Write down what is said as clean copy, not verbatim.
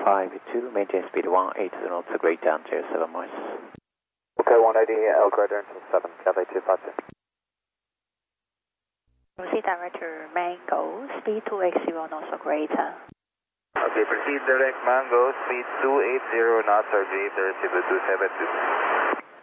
52, maintain speed 180 knots, grade down 07 miles. Okay, 180, L radar into 7, Cathay 252. Proceed director Mango, speed 280 knots or greater. Okay, proceed direct Mango, speed 280 knots or greater, Cebu 272.